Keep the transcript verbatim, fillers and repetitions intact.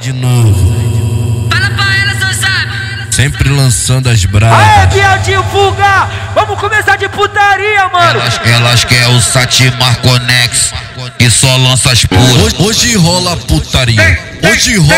de novo. Fala pra ela, seu sabe. Sempre lançando as bravas. Aê, viadinho, fuga! Vamos começar de putaria, mano! Elas, elas querem o Satimar Conex, que só lança as puras. Hoje, hoje rola putaria. Hoje rola